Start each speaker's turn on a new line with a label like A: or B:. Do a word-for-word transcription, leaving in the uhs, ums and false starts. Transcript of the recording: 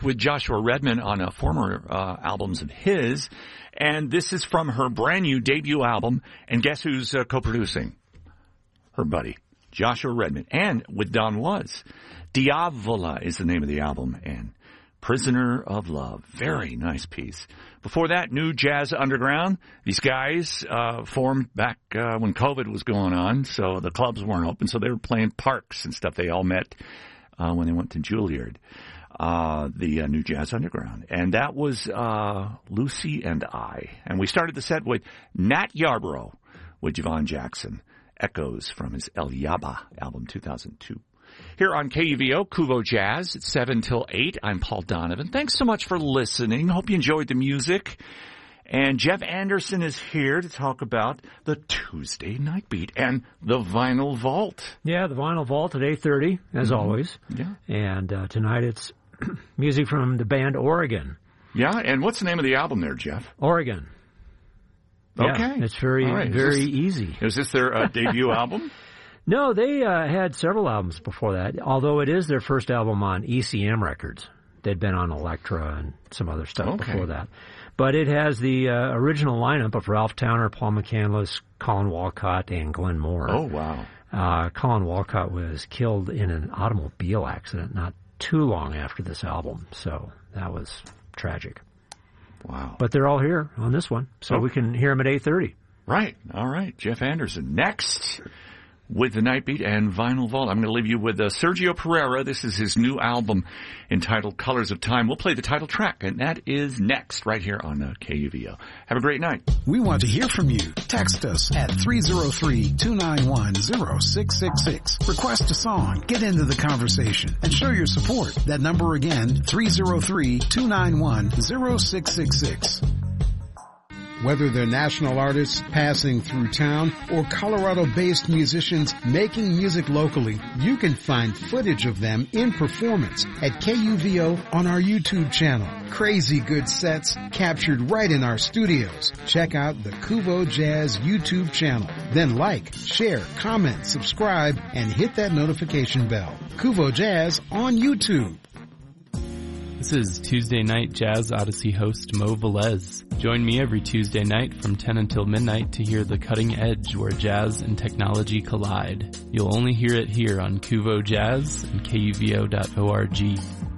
A: with Joshua Redman on uh, former uh, albums of his, and this is from her brand new debut album. And guess who's uh, co-producing? Her buddy, Joshua Redman, and with Don Was. Diavola is the name of the album, and Prisoner of Love. Very nice piece. Before that, New Jazz Underground. These guys uh, formed back uh, when COVID was going on, so the clubs weren't open, so they were playing parks and stuff. They all met uh, when they went to Juilliard, uh, the uh, New Jazz Underground. And that was uh, Lucy and I. And we started the set with Nat Yarborough with Javon Jackson. Echoes from his El Yaba album, two thousand two. Here on K U V O, Kuvo Jazz, it's seven till eight. I'm Paul Donovan. Thanks so much for listening. Hope you enjoyed the music. And Jeff Anderson is here to talk about the Tuesday Night Beat and the Vinyl Vault.
B: Yeah, the Vinyl Vault at eight thirty, as mm-hmm. always.
A: Yeah.
B: And uh, tonight it's music from the band Oregon.
A: Yeah, and what's the name of the album there, Jeff?
B: Oregon.
A: Okay.
B: Yeah, it's very, right. very
A: is this,
B: easy.
A: Is this their uh, debut album?
B: No, they uh, had several albums before that, although it is their first album on E C M Records. They'd been on Elektra and some other stuff
A: okay.
B: before that. But it has the uh, original lineup of Ralph Towner, Paul McCandless, Colin Walcott, and Glenn Moore.
A: Oh, wow.
B: Uh, Colin Walcott was killed in an automobile accident not too long after this album, so that was tragic.
A: Wow.
B: But they're all here on this one, so oh. we can hear them at eight thirty.
A: Right. All right. Jeff Anderson next with the Night Beat and Vinyl Vault. I'm going to leave you with uh, Sergio Pereira. This is his new album entitled Colors of Time. We'll play the title track, and that is next right here on uh, K U V O. Have a great night.
C: We want to hear from you. Text us at three oh three, two nine one, oh six six six. Request a song. Get into the conversation and show your support. That number again, three oh three, two nine one, oh six six six. Whether they're national artists passing through town or Colorado-based musicians making music locally, you can find footage of them in performance at K U V O on our YouTube channel. Crazy good sets captured right in our studios. Check out the Kuvo Jazz YouTube channel. Then like, share, comment, subscribe, and hit that notification bell. Kuvo Jazz on YouTube.
D: This is Tuesday Night Jazz Odyssey host Mo Velez. Join me every Tuesday night from ten until midnight to hear the cutting edge where jazz and technology collide. You'll only hear it here on Kuvo Jazz and K U V O dot org.